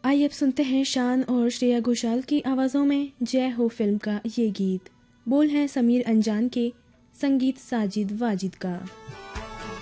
आइए अब सुनते हैं शान और श्रेया घोषाल की आवाज़ों में जय हो फिल्म का ये गीत। बोल हैं समीर अंजान के, संगीत साजिद वाजिद का।